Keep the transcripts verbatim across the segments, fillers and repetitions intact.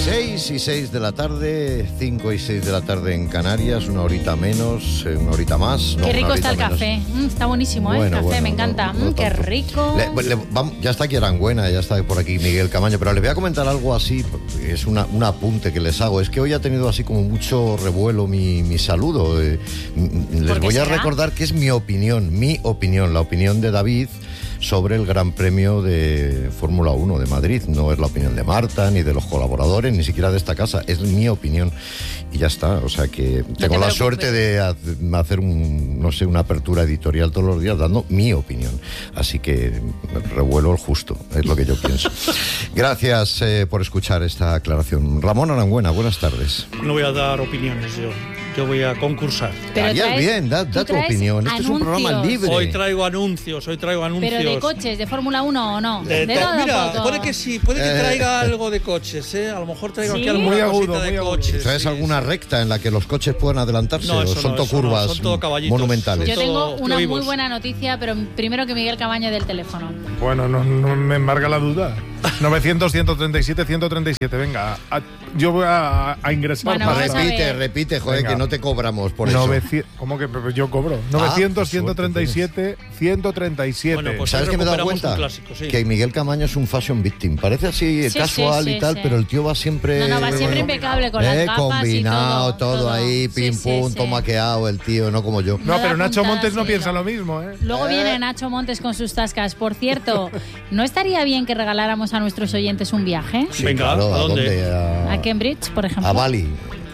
seis y seis de la tarde, cinco y seis de la tarde en Canarias, una horita menos, una horita más. No, qué rico está el menos. café, mm, está buenísimo, ¿eh? Bueno, el café bueno, me encanta, no, no mm, qué tanto. rico. Le, le, vamos, ya está aquí Arangüena, ya está por aquí Miguel Camaño, pero le voy a comentar algo así, es una, un apunte que les hago. Es que hoy ha tenido así como mucho revuelo mi, mi saludo. Eh, les voy a será? recordar que es mi opinión, mi opinión, la opinión de David sobre el Gran Premio de Fórmula uno de Madrid. No es la opinión de Marta, ni de los colaboradores, ni siquiera de esta casa. Es mi opinión. Y ya está. O sea que tengo la preocupes. suerte de hacer un, no sé, una apertura editorial todos los días dando mi opinión. Así que revuelo el justo, es lo que yo pienso. Gracias eh, por escuchar esta aclaración. Ramón Arangüena, buenas tardes. No voy a dar opiniones yo. Yo voy a concursar. Pero Harías traes- bien, da, da tú tu traes opinión. Este es un programa anuncios. libre. Hoy traigo anuncios, hoy traigo anuncios. Pero de coches, de Fórmula uno o no. De- De, de- todo mira, un poco. puede que sí, puede que Eh. traiga algo de coches, ¿eh? A lo mejor traigo ¿Sí? aquí alguna Muy agudo, cosita de muy agudo. coches. ¿Traes sí, alguna sí. recta en la que los coches puedan adelantarse? No, ¿O eso son no, todo eso no, curvas son todo caballitos. monumentales? Yo tengo todo una muy fluivos. buena noticia, pero primero que Miguel Camaño del teléfono. Bueno, no, no me embarga la duda. novecientos, ciento treinta y siete, ciento treinta y siete. Venga, a- yo voy a, a ingresar Bueno, para vamos a Repite, ver. repite, joder, Venga. que no te cobramos por eso. novecientos, ¿cómo que pero yo cobro? novecientos, pues ciento treinta y siete, ciento treinta y siete. Bueno, pues ¿Sabes hoy qué me he dado recuperamos cuenta? un clásico, sí. Que Miguel Camaño es un fashion victim. Parece así Sí, casual sí, y sí, tal, sí. pero el tío va siempre... No, no, va siempre impecable con las eh, gafas combinado, y todo. todo, ahí, Sí, pim sí, pum, sí. todo maqueado el tío, no como yo. No, Me pero da Nacho puntada, Montes no sí, piensa no. lo mismo, ¿eh? Luego Eh. viene Nacho Montes con sus tascas. Por cierto, ¿no estaría bien que regaláramos a nuestros oyentes un viaje? Sí, Venga, claro, ¿a dónde? A, A Cambridge, por ejemplo. a Bali.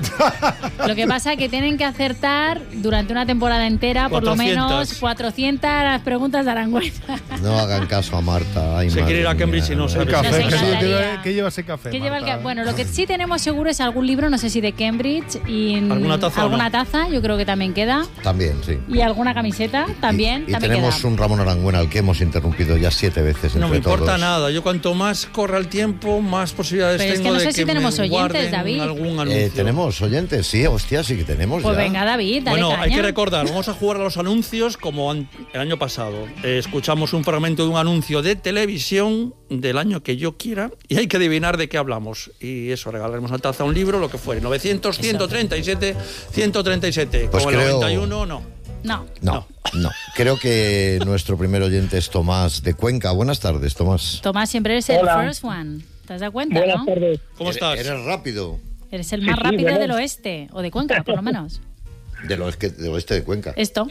Lo que pasa es que tienen que acertar durante una temporada entera por lo cuatrocientas. menos cuatrocientas las preguntas de Arangüena. No hagan caso a Marta. Ay, Se madre quiere ir a Cambridge mía. y no sabe. El café, Nos ¿qué, encantaría. lleva, ¿qué lleva ese café? ¿Qué lleva el Marta? ca- Bueno, lo que sí tenemos seguro es algún libro, no sé si de Cambridge y ¿Alguna taza o alguna no? taza, yo creo que también queda, También, sí. y alguna camiseta también, Y, y también tenemos queda. un Ramón Arangüena al que hemos interrumpido ya siete veces No me entre importa todos. nada. Yo cuanto más corra el tiempo, más posibilidades Pero es tengo que no de sé que si tenemos me oyentes, guarden David. algún anuncio. Eh, ¿Tenemos oyentes? Sí, hostia, sí que tenemos Pues ya. venga, David, dale Bueno, caña. hay que recordar, vamos a jugar a los anuncios como an- el año pasado. Eh, escuchamos un fragmento de un anuncio de televisión del año que yo quiera y hay que adivinar de qué hablamos. Y eso, regalaremos al taza un libro, lo que fuere. novecientos, ciento treinta y siete, ciento treinta y siete. Pues Como el creo- noventa y uno, no. No. No, no. Creo que nuestro primer oyente es Tomás de Cuenca. Buenas tardes, Tomás. Tomás, siempre eres el Hola. first one. ¿Te has dado cuenta, Buenas no? tardes. ¿Cómo Eres- estás? Eres rápido. Eres el Sí, más sí, rápido bueno. del oeste, o de Cuenca, por lo menos. Del oeste, del oeste de Cuenca. Esto.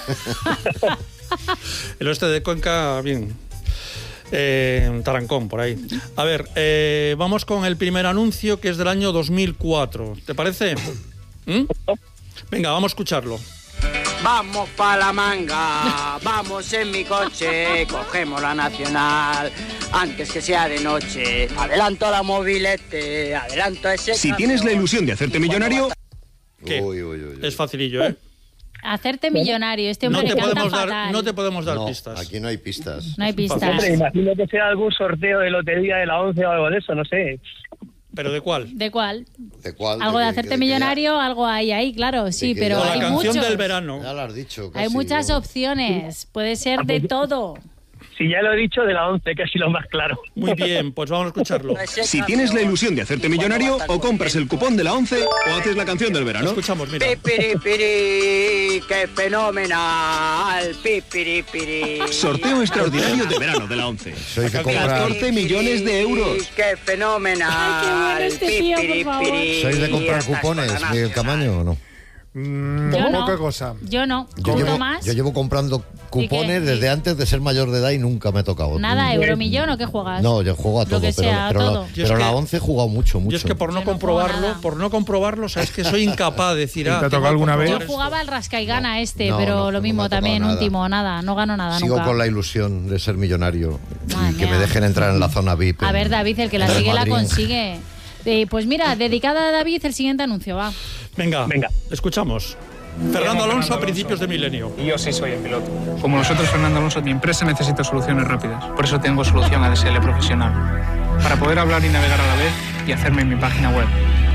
El oeste de Cuenca, bien. Eh, Tarancón, por ahí. A ver, eh, vamos con el primer anuncio que es del año dos mil cuatro. ¿Te parece? ¿Mm? Venga, vamos a escucharlo. Vamos pa' la manga, vamos en mi coche, cogemos la nacional, antes que sea de noche. Adelanto la mobilete, adelanto ese Si tienes la ilusión de hacerte millonario, ¿Qué? Uy, uy, uy, uy. Es facilillo, ¿eh? Hacerte millonario. Este No hombre te le canta podemos dar, fatal. no te podemos dar No, pistas. aquí no hay pistas. No hay pistas. Hombre, imagino que sea algún sorteo de lotería de la once o algo de eso, no sé. ¿Pero de cuál? ¿De cuál? ¿De cuál? Algo de que- hacerte que- que millonario, algo hay ahí, claro, sí, que pero ya- O la hay canción muchos. del verano. Ya, ya lo has dicho. Hay casi, muchas ¿no? opciones. Puede ser de todo. Si ya lo he dicho, de la once, que así lo más claro. Muy bien, pues vamos a escucharlo. si tienes la ilusión de hacerte millonario, o compras el cupón de la once o haces la canción del verano. Escuchamos, mira. Pipiripiri, qué fenomenal, pipiripiri. Sorteo extraordinario de verano de la once. Soy de comprar, catorce millones de euros. Qué fenomenal. Ay, qué bueno este tío, por favor. pipiripiri. ¿sois de comprar Estas cupones, cosas Miguel Camaño, o no? Mm, Yo no. poca cosa. Yo no. Yo ¿Tú, llevo, Tomás? yo llevo comprando cupones ¿Y qué? desde antes de ser mayor de edad y nunca me ha tocado. Nada, Mm. ¿Euromillón o qué juegas? No, yo juego a Lo todo, que pero, sea, pero, todo. La, Yo es pero que- la once he jugado mucho, mucho. Yo es que por no Yo no juego comprobarlo, nada. por no comprobarlo, sabes que soy incapaz de decir. ¿Y te ah, ha tengo tocado que alguna vez? comprobar Yo jugaba al rasca y gana este, No, pero no, no lo me mismo ha tocado también, nada. último, nada, no gano nada Sigo nunca. con la ilusión de ser millonario Madre y que mía. me dejen entrar en la zona V I P. A en- ver, David, el que la en el sigue la Madrid. consigue. Eh, pues mira, dedicada a David, el siguiente anuncio, va. Venga, Venga. escuchamos. Fernando Alonso a principios de milenio. Y yo sí soy el piloto. Como nosotros, Fernando Alonso, mi empresa necesita soluciones rápidas. Por eso tengo solución A D S L profesional. Para poder hablar y navegar a la vez y hacerme en mi página web.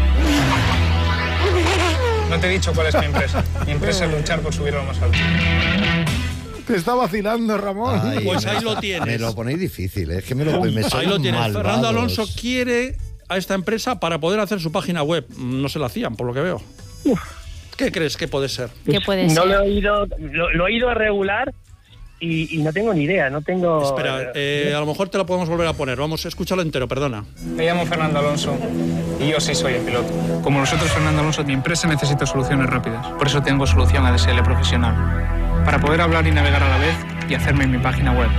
No te he dicho cuál es mi empresa. Mi empresa es luchar por subir a lo más alto. Te está vacilando, Ramón. Ay, Pues ahí me- lo tienes. Me lo ponéis difícil, ¿eh? es que me lo me Ahí sois lo tienes. malvados. Fernando Alonso quiere a esta empresa para poder hacer su página web. No se la hacían, por lo que veo. Uf. ¿Qué crees que puede ser? ¿Qué puede no ser? lo he oído, lo, lo he oído a regular y, y no tengo ni idea, no tengo... Espera, eh, a lo mejor te lo podemos volver a poner. Vamos, escúchalo entero, perdona. Me llamo Fernando Alonso y yo sí soy el piloto. Como nosotros, Fernando Alonso, mi empresa necesita soluciones rápidas. Por eso tengo solución A D S L profesional. Para poder hablar y navegar a la vez y hacerme mi página web.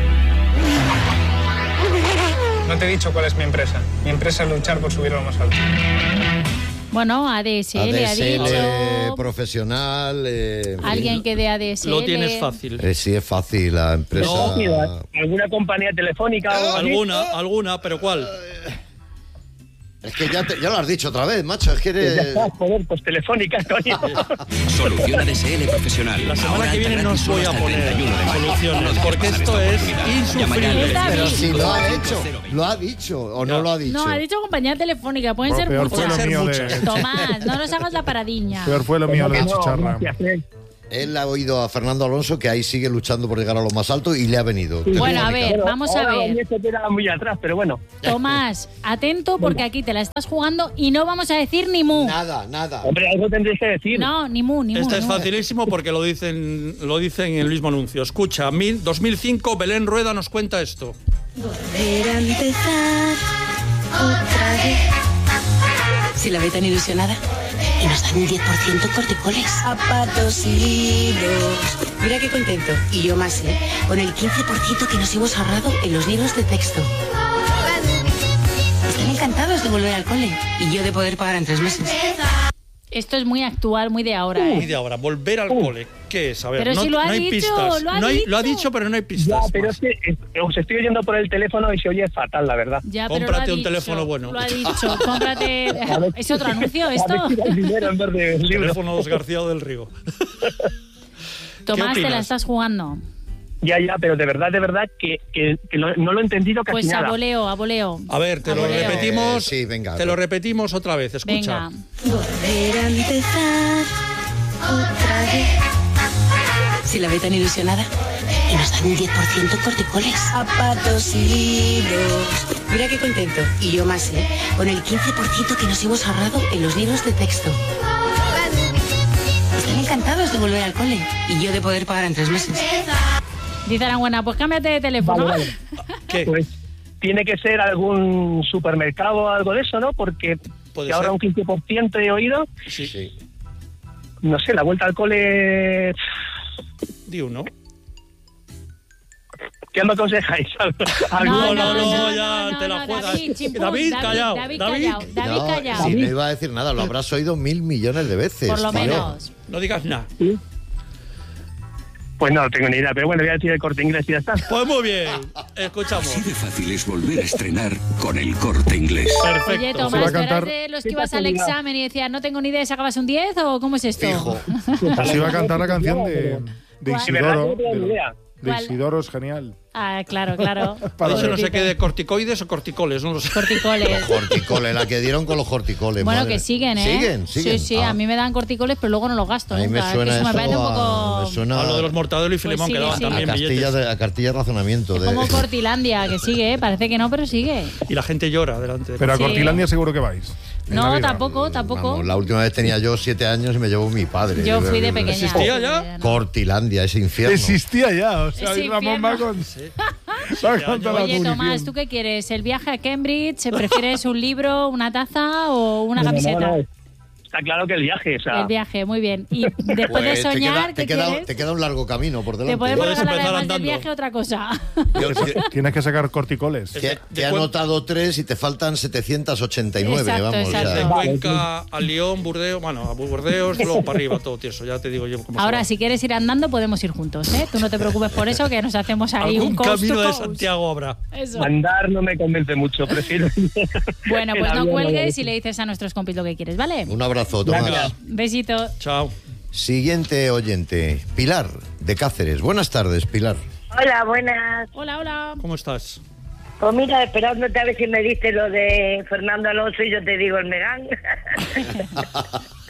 No te he dicho cuál es mi empresa. Mi empresa es luchar por subir a lo más alto. Bueno, A D S L, A D S L ha dicho. profesional. Eh, Alguien que dé A D S L. Lo tienes fácil. eh, sí, es fácil la empresa. No. ¿Alguna compañía telefónica o algo así? Alguna, alguna, pero ¿cuál? Es que ya, te- ya lo has dicho otra vez, macho. Es que Pues ya eres... está, joder, pues telefónica, coño. Solución A D S L profesional. La semana Ahora que viene no os gratis voy a hasta el poner treinta y uno de mayo. soluciones, No dejes porque pasar esto esta es oportunidad. Llama ya al insufrible. Está Pero bien. si lo ha hecho, lo ha dicho o no lo ha dicho. No, ha dicho compañía telefónica, pueden Bueno, ser peor fue muchas. lo mío Muchas. de... Tomás, no nos hagas la paradiña. Peor fue lo mío de la No, chicharra. gracias, eh. Él ha oído a Fernando Alonso que ahí sigue luchando por llegar a lo más alto y le ha venido. Bueno, a ver, Bueno, vamos a ahora ver. esto queda muy atrás, pero bueno. Tomás, atento porque aquí te la estás jugando y no vamos a decir ni mu. Nada, nada. Hombre, algo tendréis que decir. No, ni mu, ni mu. Este ni es mu. facilísimo porque lo dicen, lo dicen en el mismo anuncio. Escucha, mil- dos mil cinco, Belén Rueda nos cuenta esto. Volver a empezar otra vez. Si la ve tan ilusionada y nos dan un diez por ciento corticoles. Zapatos y libros. Mira qué contento. Y yo más, ¿eh? Con el quince por ciento que nos hemos ahorrado en los libros de texto. Están encantados de volver al cole y yo de poder pagar en tres meses. Esto es muy actual, muy de ahora, Y ¿eh? de ahora, volver al cole. ¿Qué es? A ver, Pero no, si lo ha no hay dicho, pistas. lo ha no hay- lo ha dicho. dicho, pero no hay Ya, pistas. pero más. es que eh, os estoy oyendo por el teléfono y se oye fatal, la verdad. Ya, pero Cómprate lo ha un dicho, teléfono bueno. Lo ha dicho, cómprate. ¿Es otro anuncio esto? A ver si da dinero en vez de libros. Teléfono desgraciado del Rigo. Tomás, te la opinas? estás jugando. Ya, ya, pero de verdad, de verdad que, que, que lo- no lo he entendido casi Pues a nada. voleo, a voleo. A ver, te A lo voleo. repetimos. Eh, sí, venga. Te lo repetimos otra vez, escucha. Venga. Volver a empezar otra vez. Si la ve tan ilusionada y nos dan un diez por ciento corticoles. Zapatos y libros. Mira qué contento. Y yo más, ¿eh? Con el quince por ciento que nos hemos ahorrado en los libros de texto. Están encantados de volver al cole y yo de poder pagar en tres meses. Dice Aranguena, pues cámbiate de teléfono. Vale, vale. ¿Qué? Pues tiene que ser algún supermercado o algo de eso, ¿no? Porque Puede que ahorra ser. un quince por ciento he oído. Sí. Sí. No sé, la vuelta al cole... Di uno. ¿Qué me aconsejáis? ¿Algo? No, no, no, ya te la no, juegas. David, chimpún, David, David, callao, David, David. callao, David, No, callao. si no iba a decir nada, lo habrás oído mil millones de veces. Por lo tío. menos. No digas nada. Pues no, no tengo ni idea, pero bueno, voy a decir el Corte Inglés y ya está. Pues muy bien. Escuchamos. Así de fácil es volver a estrenar con el Corte Inglés. Perfecto. Oye, Se Tomás, va a ¿tú eras cantar- de los que Qué ibas al casualidad. examen y decías, no tengo ni idea, ¿sacabas un diez o cómo es esto? Fijo. Pues iba a cantar la canción de, de ¿Cuál? De verdad, Isidoro. no tengo ni De, idea. de ¿Cuál? Isidoro es genial. Ah, claro, claro. Ha dicho no sé Pobrecito. qué de corticoides o corticoles, no lo sé. Corticoles. Corticoles, la que dieron con los corticoles. Bueno, madre. que siguen, ¿eh? ¿Siguen? ¿Siguen? Sí, sí, Ah, a mí me dan corticoles, pero luego no los gasto a mí me nunca. suena que eso eso me parece un a- poco... me suena A lo de los Mortadelo y Filemón Pues que daban sigue, a también cartilla billetes. de, a cartilla de razonamiento. De, Como Cortilandia, que sigue, ¿eh? Parece que no, pero sigue. Y la gente llora delante de Pero a Sí. Cortilandia seguro que vais. En No, Navidad. tampoco, tampoco. Vamos, la última vez tenía yo siete años y me llevó mi padre. Yo fui de pequeña. ¿Existía ya? Cortilandia, ese infierno. Existía ya, o sea, Ese Isla infierno. va con, va con toda la Oye, munición. Tomás, ¿tú qué quieres? ¿El viaje a Cambridge? ¿Prefieres un libro, una taza o una No, no, camiseta? no, está claro que el viaje, o sea... El viaje, muy bien. Y después Pues de te soñar, queda- ¿qué te, queda, quieres? te queda un largo camino por delante. Te podemos Puedes regalar empezar además del andando. viaje otra cosa. Yo- yo- Tienes que sacar corticoles. que, de que he cuen- anotado tres y te faltan setecientos ochenta y nueve, Exacto, vamos. exacto. ya. De Cuenca a León, Burdeos, bueno, a Burdeos, luego para arriba, todo tieso. Ya te digo yo cómo se Ahora, va. si quieres ir andando, podemos ir juntos, ¿eh? Tú no te preocupes por eso, que nos hacemos ahí Algún un coast camino to de coast. Santiago habrá. Eso. Andar no me convence mucho, prefiero... Bueno, pues el no avión, cuelgues no, y le dices a nuestros compis lo que quieres, ¿vale? Un abrazo, Tomás. Gracias. Besito. Chao. Siguiente oyente, Pilar, de Cáceres. Buenas tardes, Pilar. Hola, buenas. Hola, hola. ¿Cómo estás? Pues mira, esperándote a ver si me dices lo de Fernando Alonso y yo te digo el Megán.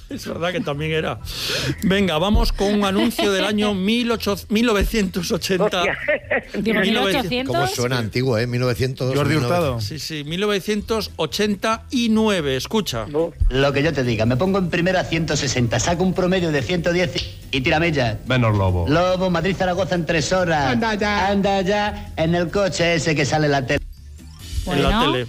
Es verdad que también era. Venga, vamos con un anuncio del año mil novecientos ochenta. Digo, mil ochocientos. ¿Cómo suena antiguo, eh? mil novecientos. Jordi Hurtado. Sí, sí, mil novecientos ochenta y nueve. Escucha. Lo que yo te diga, me pongo en primera ciento sesenta, saco un promedio de ciento diez y tírame ya. Menos Lobo. Lobo, Madrid-Zaragoza en tres horas. Anda ya. Anda ya, en el coche ese que sale en la tele. En la tele.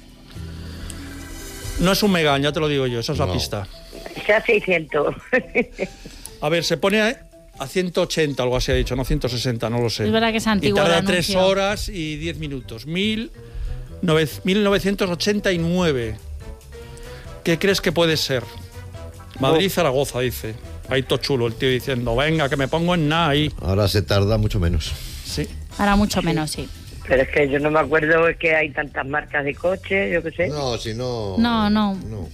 No es un Megán, ya te lo digo yo, esa es No. la pista. Ya seiscientos. A ver, se pone a, a ciento ochenta, algo así ha dicho, no ciento sesenta, no lo sé. Es verdad que es antiguo Y tarda el tres anuncio. horas y diez minutos. Mil nove- mil novecientos ochenta y nueve. ¿Qué crees que puede ser? Madrid-Zaragoza, dice. Ahí todo chulo el tío diciendo, venga, que me pongo en nada ahí. Ahora se tarda mucho menos. Sí. Ahora mucho menos, sí. Pero es que yo no me acuerdo, es que hay tantas marcas de coche, yo qué sé. No, si no... No, no. No.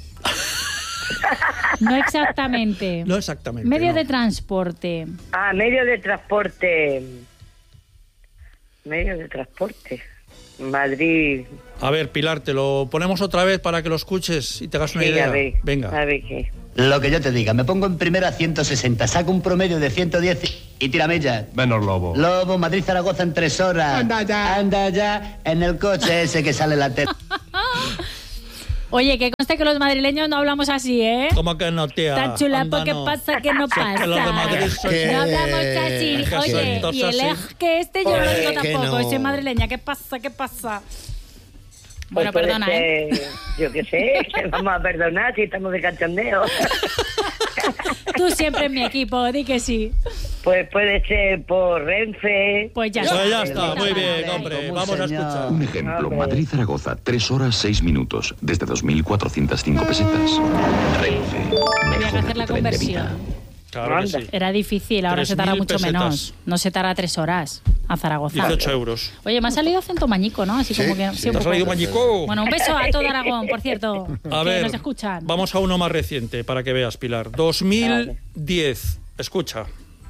No exactamente. No exactamente. Medio no. de transporte. Ah, medio de transporte. Medio de transporte. Madrid. A ver, Pilar, te lo ponemos otra vez para que lo escuches y te hagas una Sí, idea. a ver, Venga. a ver qué. Lo que yo te diga, me pongo en primera ciento sesenta, saco un promedio de ciento diez y tírame ya. Menos Lobo. Lobo, Madrid-Zaragoza en tres horas. Anda ya. Anda ya, en el coche ese que sale en la tele. Oye, que conste que los madrileños no hablamos así, ¿eh? ¿Cómo que no, tía? Tan chulapo, Anda, ¿qué no. pasa? ¿Qué no Si es pasa? que los de Madrid son- Que- No hablamos así. Es que Oye, son y el así. ej que este yo no lo digo Pues que tampoco. no. Soy madrileña. ¿Qué pasa? ¿Qué pasa? Bueno, Pues puede perdona, ¿eh? ser, yo qué sé, que vamos a perdonar si estamos de cachondeo. Tú siempre en mi equipo, di que sí. Pues puede ser por Renfe. Pues ya Pues está. ya está, muy bien, hombre. Vamos a escuchar. Un ejemplo, Hombre. Madrid-Zaragoza, tres horas seis minutos, desde dos mil cuatrocientas cinco pesetas. Renfe, Había que mejora hacer la tu tren de vida. conversión. Claro que sí. Era difícil, ahora se tarda tres mil mucho pesetas. menos. No se tarda tres horas a Zaragoza. dieciocho euros. Oye, me ha salido acento mañico, ¿no? Así Sí, como que... sí. sí, un ¿Te ha poco. salido Mañicó? Bueno, un beso a todo Aragón, por cierto. A que ver, nos escuchan. vamos a uno más reciente para que veas, Pilar. dos mil diez. Escucha.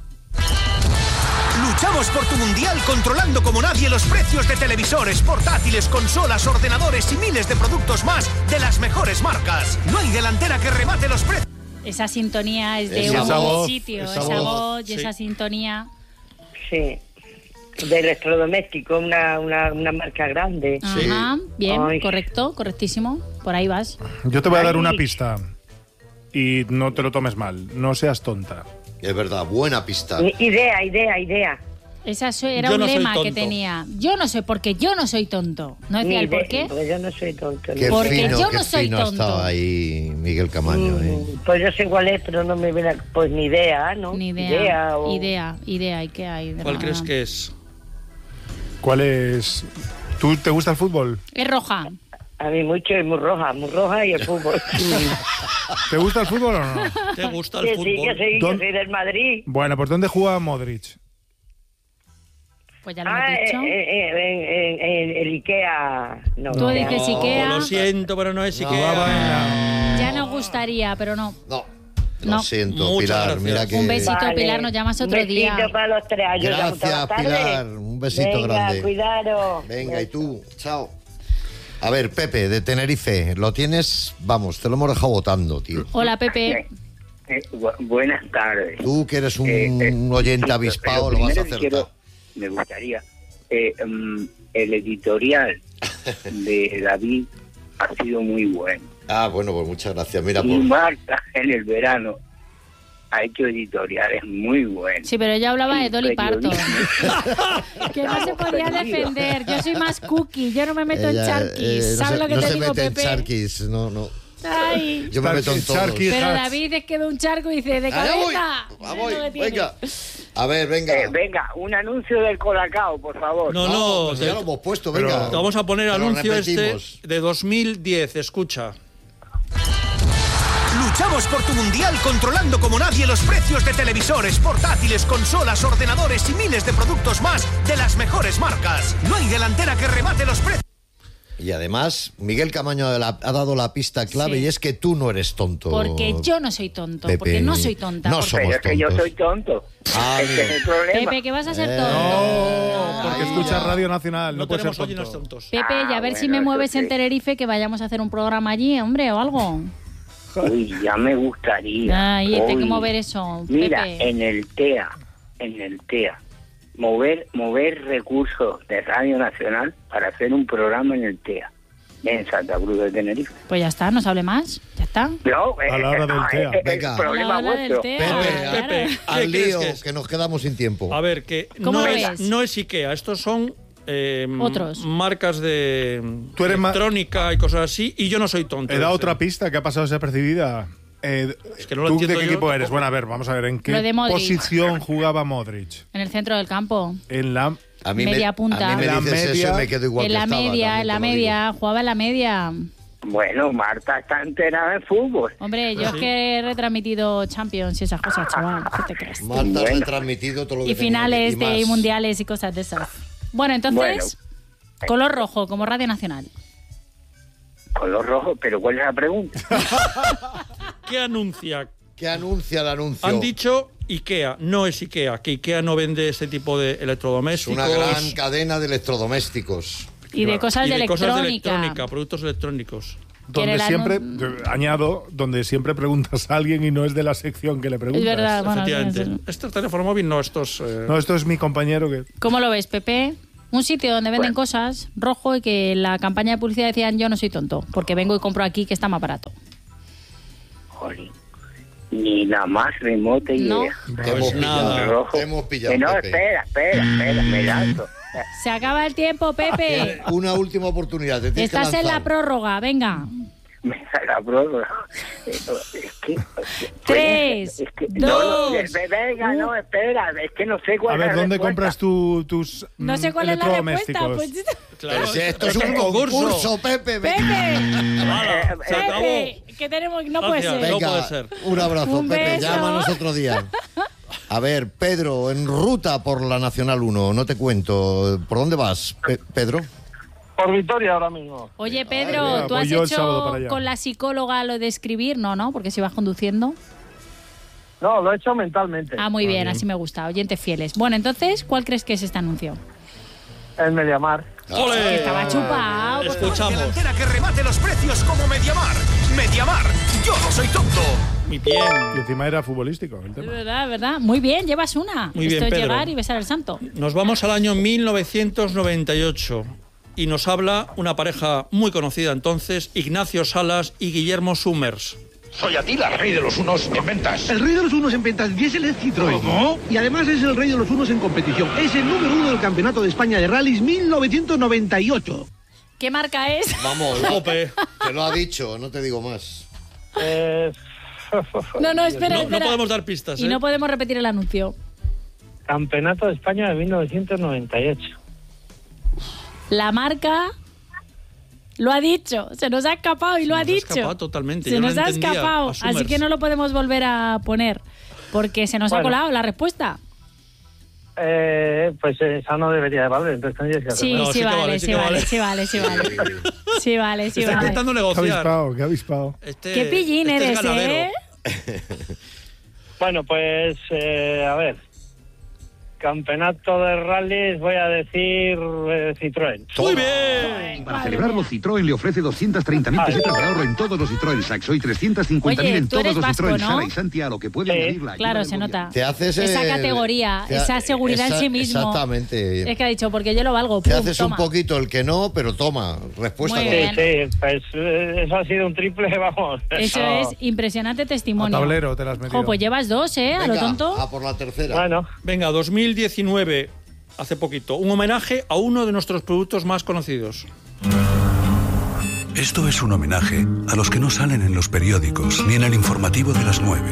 Luchamos por tu mundial controlando como nadie los precios de televisores, portátiles, consolas, ordenadores y miles de productos más de las mejores marcas. No hay delantera que remate los precios. Esa sintonía es de Esa un voz, sitio, esa esa, voz, voz y sí. esa sintonía. Sí. De electrodoméstico, una, una, una marca grande. Ajá, bien, Ay. correcto, correctísimo. Por ahí vas. Yo te voy a dar Ay. una pista y no te lo tomes mal. No seas tonta. Es verdad, buena pista. I- Idea, idea, idea. Esa so- era Yo un no soy lema que tonto. tenía. Yo no soy, porque yo no soy tonto. ¿No decía Ni el por idea, qué? porque yo no soy tonto. Qué Porque fino, yo qué no soy fino tonto. estaba ahí Miguel Camaño. ¿eh? Mm, Pues yo sé cuál es, pero no me viene a... Pues ni idea, ¿no? Ni idea. Idea, o- idea, ¿Y qué hay? de ¿Cuál nada? crees que es? ¿Cuál es? ¿Tú te gusta el fútbol? Es roja. A mí mucho y muy roja, muy roja y el fútbol. ¿Te gusta el fútbol o no? ¿Te gusta Que el sí, que fútbol? sí, que ¿Dónde- soy del Madrid. Bueno, ¿por dónde juega Modric? Pues ya lo Ah, hemos dicho. eh, eh, en, en- en el Ikea. No, Tú Ikea. dices Ikea. Lo siento, pero no es No, Ikea. Ya nos gustaría, pero no. No, lo No. siento, Muchas Pilar. gracias. Mira que... Un besito, Vale. Pilar, nos llamas otro Un besito día. para los tres. Yo llamo todas Gracias, las tardes. Pilar. Un besito Venga, grande. cuidaros. Venga, y tú, chao. A ver, Pepe, de Tenerife, lo tienes, vamos, te lo hemos dejado votando, tío. Hola, Pepe. Eh, bu- buenas tardes. Tú que eres un Eh, eh, oyente sí, avispado, pero lo vas a primero acertar. quiero- me gustaría. Eh, mm, el editorial de David ha sido muy bueno. Ah, bueno, pues muchas gracias. Mira, Y por... Marta en el verano ha hecho editoriales muy buenos. Sí, pero ella hablaba de Dolly Parton. Periodismo. Que no se podía defender. Yo soy más cookie. Yo no me meto en Ella, charquis. eh, no ¿Sabes se- lo que no te se digo, mete Pepe? en charquis, no, no. Ay. Yo me meto en todos. Pero David es que ve un charco y dice, de Allá voy, cabeza. voy, Es lo que tiene. venga. A ver, venga. Eh, venga, un anuncio del Colacao, por favor. No, no, pues te- ya lo hemos puesto, Pero venga. te vamos a poner Te lo anuncio este repetimos. de dos mil diez, escucha. Luchamos por tu mundial controlando como nadie los precios de televisores, portátiles, consolas, ordenadores y miles de productos más de las mejores marcas. No hay delantera que remate los precios. Y además, Miguel Camaño ha ha dado la pista clave Sí. y es que tú no eres tonto. Porque yo no soy tonto. Pepe, Porque no soy tonta. no porque- somos Pero es que yo tontos. soy tonto. Ah, Ese es el problema. Pepe, que vas a ser Eh, tonto. No, porque escuchas Radio Nacional, no, No puedes ser tenemos tonto. tontos. Pepe, y a Ah, ver si bueno, me eso mueves en sí. Tenerife, que vayamos a hacer un programa allí, hombre, o algo. Uy, ya me gustaría. Ay, hay que Uy. mover eso, Mira, Pepe. en el T E A, en el T E A, mover, mover recursos de Radio Nacional para hacer un programa en el T E A, en Santa Cruz de Tenerife. Pues ya está, no se hable más. Ya está. No, A la hora del no, T E A. es- es Venga. el problema A la hora del vuestro. T E A. Pepe, Claro. Pepe, ¿qué al crees lío, que es? que nos quedamos sin tiempo. A ver, que ¿Cómo no lo es, ves? no es IKEA, estos son eh, Otros. marcas de Tú eres ma- electrónica y cosas así, y yo no soy tonto. He dado Sí. otra pista que ha pasado desapercibida. Eh, Es que no lo ¿Tú de entiendo qué yo equipo eres? tampoco. Bueno, a ver, vamos a ver, ¿en Lo qué de Modric. posición jugaba Modric? En el centro del campo. En la... A mí Media me, punta. A mí me La dices media- eso y me quedo igual En que la estaba, media, también en la te lo digo. media. Jugaba en la media. Bueno, Marta está enterada de fútbol. Hombre, yo es que he retransmitido Champions y esas cosas, chaval. ¿Qué te crees? Marta ha Bueno. retransmitido todo lo que Y tenía finales y de más. mundiales y cosas de esas. Bueno, entonces, color rojo, como Radio Nacional. Color rojo, pero ¿cuál es la pregunta? ¿Qué anuncia? ¿Qué anuncia el anuncio? Han dicho IKEA, no es IKEA, que IKEA no vende este tipo de Es electrodomésticos. una gran cadena de electrodomésticos. Y de cosas y de de cosas de electrónica. electrónica, productos electrónicos. Donde el siempre, anun- eh, añado, donde siempre preguntas a alguien y no es de la sección que le preguntas. Es verdad, bueno, Efectivamente. sí, sí. Este teléfono móvil no, estos... eh, No, esto es mi compañero que... ¿Cómo lo ves, Pepe? Un sitio donde venden Bueno. cosas rojo y que en la campaña de publicidad decían yo no soy tonto, porque vengo y compro aquí que está más barato. Jolín. Ni la más remota idea. No. Te hemos Pues nada. pillado. Rojo. Te hemos pillado, Que no, Pepe. espera, espera, espera, me lanzo. Se acaba el tiempo, Pepe. Una última oportunidad. Te tienes que Estás en la lanzar. prórroga, venga. Me da la prórroga. Es que, es que- Tres, es que- dos, no, no, es- venga, no, espera, es que no sé cuál A ver, es la ¿dónde respuesta. compras tú tus No sé mm, cuál es la respuesta. electrodomésticos? Pues, claro, Pero si esto es es un concurso, Pepe. Pepe, Hala, se acabó. Pepe, que tenemos, no puede Gracias. ser. No Venga, puede ser. un abrazo, Un Pepe. beso. Llámanos otro día. A ver, Pedro, en ruta por la Nacional uno, no te cuento. ¿Por dónde vas, Pe- Pedro? Por Vitoria ahora mismo. Oye, Pedro, mira, ¿tú voy has yo el sábado hecho para allá. con la psicóloga lo de escribir? No, ¿no? Porque si vas conduciendo. No, lo he hecho mentalmente. Ah, muy bien, así me gusta. Oyentes fieles. Bueno, entonces, ¿cuál crees que es este anuncio? El Mediamar. ¡Ole! Que estaba chupado. pues, Escuchamos. Delantera que remate los precios como Mediamar. Mediamar, yo no soy tonto. Muy bien. Y encima era futbolístico el Es tema. verdad, es verdad. Muy bien, llevas una. Muy Esto bien, es Pedro. llegar y besar el santo. Nos vamos al año mil novecientos noventa y ocho y nos habla una pareja muy conocida entonces, Ignacio Salas y Guillermo Summers. Soy Atila, rey de los unos en ventas. El rey de los unos en ventas diésel es Citroën. ¿Cómo? Y además es el rey de los unos en competición. Es el número uno del Campeonato de España de Rallys mil novecientos noventa y ocho. ¿Qué marca es? Vamos, Jope. te lo ha dicho, no te digo más. Eh, No, no, espera, No, no espera. podemos dar pistas, Y ¿eh? no podemos repetir el anuncio. Campeonato de España de mil novecientos noventa y ocho. La marca lo ha dicho. Se nos ha escapado y lo Se ha nos ha dicho. escapado totalmente, Se yo no nos ha entendía escapado. a Summers. Así que no lo podemos volver a poner. Porque se nos ha Bueno. colado la respuesta. Eh, pues esa no debería de valer, entonces tendrías que Sí, hacerlo. No, sí, sí que vale, vale, sí sí que vale, vale. sí vale, sí vale. Sí vale, sí Está vale. intentando Qué negociar. avispado, qué avispado. Este- Qué pillín este es eres, ganadero. ¿eh? Bueno, pues eh, a ver. Campeonato de rallies, voy a decir eh, Citroën. Muy bien. Para celebrarlo, Citroën le ofrece doscientas treinta mil pesetas de ahorro en todos los Citroën Saxo y trescientas cincuenta mil Oye, en tú todos eres los vasco, Citroën ¿no? Sara y Santia, a lo que puede Sí, añadir la ayuda Claro, del se gobierno. nota. Te haces Esa el- categoría, te ha- esa seguridad esa- en sí mismo. Exactamente. Es que ha dicho, porque yo lo valgo. Te pum, haces toma. un poquito el que no, pero toma, respuesta Muy correcta. bien. Sí, pues eh, eso ha sido un triple, vamos. Eso es impresionante testimonio. A tablero te las has metido. Jo, pues llevas dos, ¿eh? A lo Venga, tonto. a por la tercera. Bueno, Venga, dos mil diecinueve, hace poquito, un homenaje a uno de nuestros productos más conocidos. Esto es un homenaje a los que no salen en los periódicos ni en el informativo de las nueve.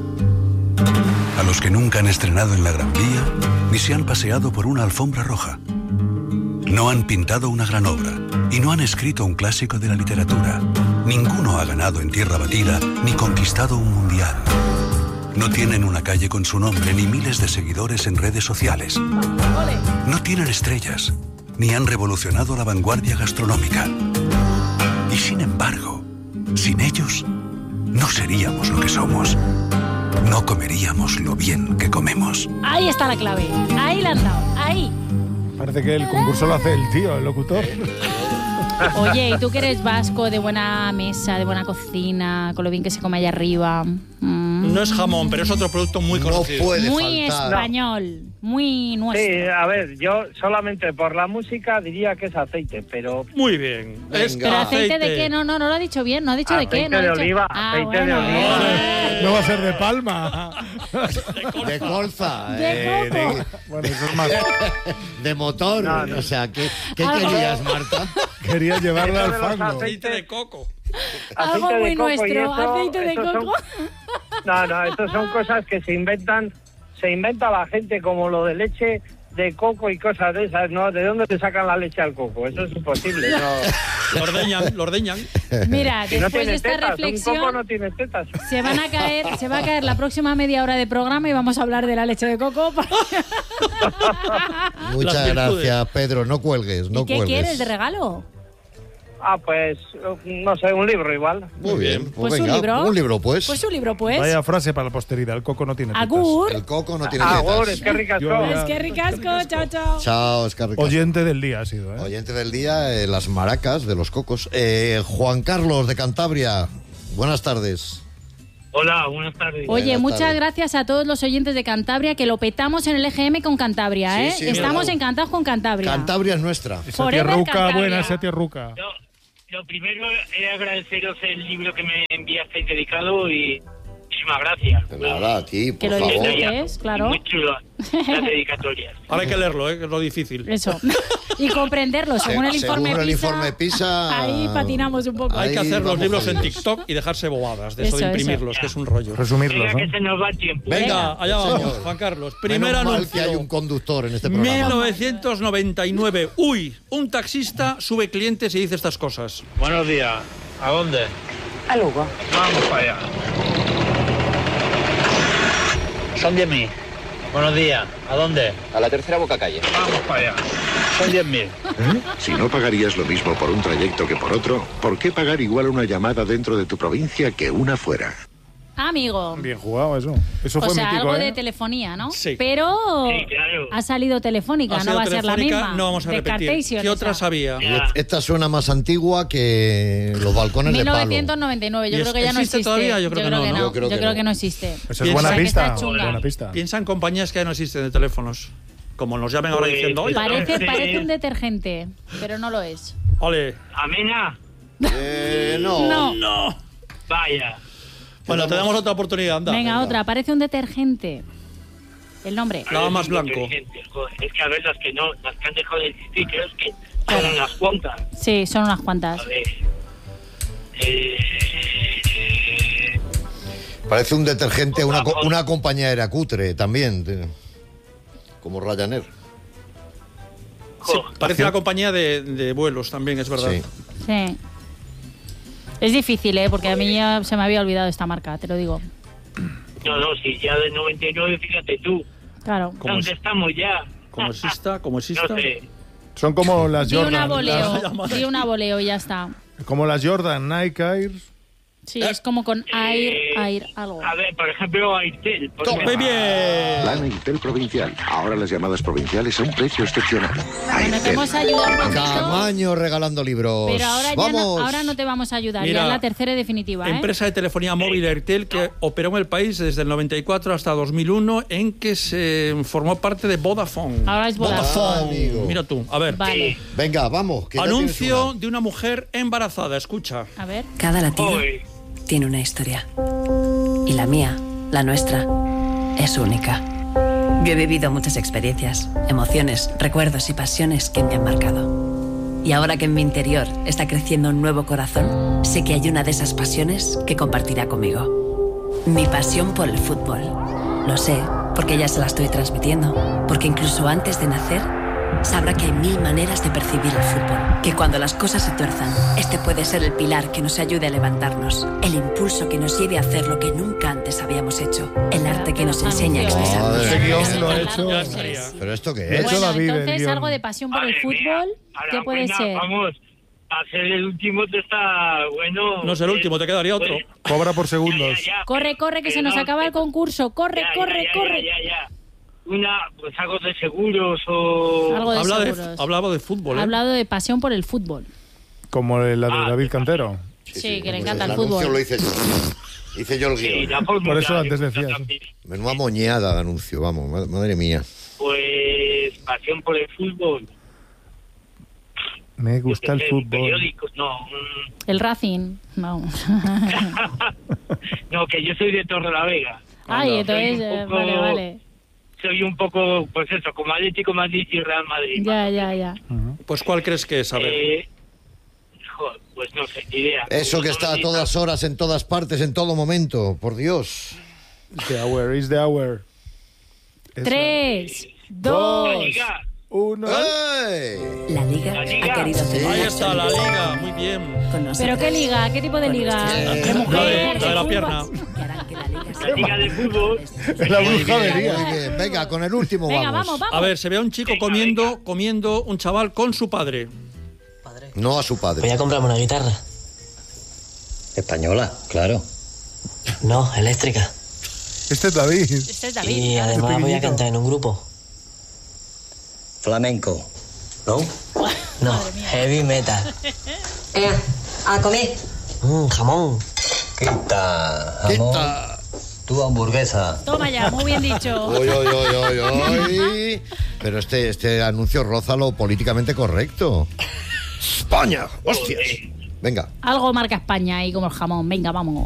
A los que nunca han estrenado en la Gran Vía ni se han paseado por una alfombra roja. No han pintado una gran obra y no han escrito un clásico de la literatura. Ninguno ha ganado en tierra batida ni conquistado un mundial. No tienen una calle con su nombre ni miles de seguidores en redes sociales. No tienen estrellas ni han revolucionado la vanguardia gastronómica. Y sin embargo, sin ellos, no seríamos lo que somos. No comeríamos lo bien que comemos. Ahí está la clave. Ahí la han dado. Ahí. Parece que el concurso lo hace el tío, el locutor. Oye, ¿y tú que eres vasco, de buena mesa, de buena cocina, con lo bien que se come allá arriba? Mm. No es jamón, pero es otro producto muy conocido. No puede Muy faltar. español, muy nuestro. Sí, a ver, yo solamente por la música diría que es aceite, pero... Muy bien. Es ¿Pero aceite de qué? No, no, no lo ha dicho bien, no ha dicho de qué. No ha de dicho... oliva, Ah, aceite de bueno. oliva. No va a ser de palma. De colza. De eh, coco. Bueno, eso es más. de motor. No, no. O sea, ¿qué, qué Algo- querías, Marta? Quería llevarla Eso al de los fango. Aceite de coco. Algo Aceite de muy coco y nuestro, eso- aceite de esos coco. son- No, no, estas son cosas que se inventan, se inventa la gente, como lo de leche de coco y cosas de esas, ¿no? ¿De dónde te sacan la leche al coco? Eso es imposible, ¿no? Lo ordeñan, lo ordeñan. Mira, Si no después tiene de esta tetas, reflexión... un coco no tiene tetas. Se van a caer, se va a caer la próxima media hora de programa y vamos a hablar de la leche de coco. Muchas Las virtudes. gracias, Pedro. No cuelgues, no ¿Y qué cuelgues. quieres de regalo? Ah, pues, no sé, un libro igual. Muy bien. Pues, Pues un venga, libro. un libro, pues. Pues un libro, pues. Vaya frase para la posteridad. El coco no tiene tetas. Agur. El coco no tiene Agur, tetas. es que ricasco. Yo ya- Es que ricasco, chao, chao. Chao, Oscar Ricardo. Oyente del día ha sido, ¿eh? Oyente del día, eh, las maracas de los cocos. Eh, Juan Carlos de Cantabria, buenas tardes. Hola, buenas tardes. Oye, Buenas muchas tardes. gracias a todos los oyentes de Cantabria, que lo petamos en el E G M con Cantabria, Sí, ¿eh? sí, Estamos mira. encantados con Cantabria. Cantabria es nuestra. Esa Forever tierruca Cantabria. buena, esa tierruca. Lo, lo primero es agradeceros el libro que me enviasteis dedicado y muchísimas gracias. De nada, a ti, por Que lo favor. disfrutes, claro. Muy chulo las dedicatorias. Ahora hay que leerlo, ¿eh? Que es lo difícil. Eso. Y comprenderlo, según el Según informe el PISA. informe PISA, Ahí patinamos un poco. Hay que Ahí hacer los vamos libros en jodidos. TikTok y dejarse bobadas de eso, Eso, de eso. imprimirlos, que es un rollo. Resumirlos, Venga, que ¿no? se nos va el tiempo. Venga, Venga. allá vamos, Señor. Juan Carlos. Primer Menos mal anuncio. que hay un conductor en este programa. mil novecientos noventa y nueve. Uy, un taxista sube clientes y dice estas cosas. Buenos días. ¿A dónde? A Lugo. Vamos para allá. Son diez mil. Buenos días. ¿A dónde? A la tercera boca calle. Vamos para allá. Son diez mil. Si no pagarías lo mismo por un trayecto que por otro, ¿por qué pagar igual una llamada dentro de tu provincia que una fuera? Amigo. Bien jugado eso. Eso O fue sea, mítico, algo ¿eh? de telefonía, ¿no? Sí. Pero Sí, claro. ha salido telefónica, Ha no sido va a ser la telefónica, misma. no vamos a de repetir. Cartation, ¿Qué otras esa. había? Y esta suena más antigua que los balcones mil de palo. novecientos noventa y nueve, yo ¿Y creo que ya no existe existe. todavía? Yo creo que no, ¿no? Yo creo que no. no existe. Esa es Piensa buena que está pista. chunga. Buena pista. Piensa en compañías que ya no existen de teléfonos. Como nos llamen ahora Pues, diciendo, oye, Parece, Sí. parece un detergente, pero no lo es. ole. ¿Amena? Eh, no. No. No. Vaya. Bueno, te damos otra oportunidad, anda. Venga, otra, parece un detergente. El nombre. Lava más blanco. Inteligentes, joder. Es que a ver las que no, las que han dejado de existir, creo que son unas cuantas. Sí, son unas cuantas. A ver. Eh, Parece un detergente, una, co- una compañía aérea cutre también, de- como Ryanair. Sí, parece una compañía de, de vuelos también, es verdad. Sí. Sí. Es difícil, ¿eh? Porque a mí ya se me había olvidado esta marca, te lo digo. no, no, si ya de noventa y nueve, fíjate tú. Claro. ¿Cómo ¿Dónde es? estamos ya? Como exista, como exista. No sé. Son como las Di un Jordan. aboleo, las- di un aboleo y ya está. Como las Jordan, Nike Air. Sí, es como con Air, Air, algo. A ver, por ejemplo, Airtel. por Muy ejemplo. bien. Plan Airtel Provincial. Ahora las llamadas provinciales a un precio excepcional. Bueno, te hemos ayudado un poquito, Camaño regalando libros. pero ahora, ya no, Vamos. ahora no te vamos a ayudar. Mira, ya es la tercera y definitiva, ¿eh? Empresa de telefonía móvil Airtel que operó en el país desde el noventa y cuatro hasta dos mil uno, en que se formó parte de Vodafone. Ahora es Vodafone. Ah, amigo. Mira tú, a ver. Vale, Venga, vamos. que ya tienes Anuncio una. de una mujer embarazada, escucha. a ver. Cada latido Joder. tiene una historia. Y la mía, la nuestra, es única. Yo he vivido muchas experiencias, emociones, recuerdos y pasiones que me han marcado. Y ahora que en mi interior está creciendo un nuevo corazón, sé que hay una de esas pasiones que compartirá conmigo. Mi pasión por el fútbol. Lo sé, porque ya se la estoy transmitiendo. Porque incluso antes de nacer, sabrá que hay mil maneras de percibir el fútbol. Que cuando las cosas se tuerzan, este puede ser el pilar que nos ayude a levantarnos. El impulso que nos lleve a hacer lo que nunca antes habíamos hecho. El arte que nos enseña a expresarnos. Madre Ese mía. guión lo ha hecho. Ya estaría. ¿Pero esto qué Lo ha es? hecho Bueno, David, el entonces guión. algo de pasión por el Madre mía. fútbol, Ahora, ¿qué puede venga, ser? Vamos, a ser el último te está bueno. No es el último, te quedaría otro. Pues, Cobra por segundos. ya, ya, Corre, corre, que se nos no, acaba el pero- concurso. Corre, ya, corre, ya, ya, corre. Ya, ya, ya. Una, pues algo de seguros o... Algo de Habla de, seguros. hablaba de fútbol, Ha ¿eh? hablado de pasión por el fútbol. Como la de David Cantero. Sí, sí, que le encanta el, el el fútbol. anuncio lo hice yo. Hice yo el guión. Sí, la fórmula, Por eso antes decías. Menuda moñada de anuncio, vamos, madre mía. Pues pasión por el fútbol. Me gusta el fútbol. Periódicos, no. Mm. El Racing, no. No, que yo soy de Torrelavega. Ay, No, entonces, soy un eh, poco- vale, vale. Soy un poco, pues eso, como Atlético de Madrid y Real Madrid. Ya, ya, ya. Pues ¿cuál crees que es? A ver. Eh, joder, pues no sé, ni idea. Eso que está a todas horas, en todas partes, en todo momento, por Dios. The hour is the hour. Tres, La dos, Liga. Uno. La Liga La Liga. ha querido hacer Ahí está la liga, muy bien. ¿Pero qué liga? ¿Qué tipo de liga? Eh, ¿De La de, mujeres? la de la pierna. La Liga de fútbol. La Muy bruja bien, vería. muy bien. Venga, con el último Venga, vamos. vamos, vamos. A ver, se ve a un chico Venga, comiendo, venga. comiendo un chaval con su padre. No a su Voy padre. a comprarme una guitarra. Española, claro. No, eléctrica. Este es David. Este es David. Y claro. además voy a pequeñito. cantar en un grupo. Flamenco. ¿No? No, heavy metal. Eh, a comer. Mm, jamón. Quita, jamón. Quita. Tu hamburguesa. Toma ya, muy bien dicho. Oy, oy, oy, oy, oy. Pero este, este anuncio roza lo políticamente correcto. España, hostias. Venga. Algo marca España ahí como el jamón. Venga, vamos.